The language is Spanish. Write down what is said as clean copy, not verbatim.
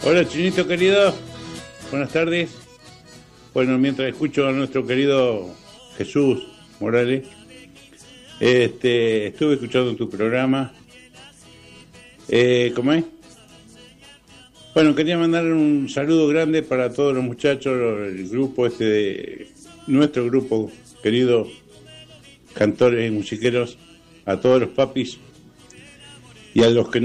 Hola, Chinito querido. Buenas tardes. Bueno, mientras escucho a nuestro querido Jesús Morales, estuve escuchando tu programa. ¿Cómo es? Bueno, quería mandar un saludo grande para todos los muchachos, el grupo nuestro grupo querido, cantores y musiqueros, a todos los papis y a los que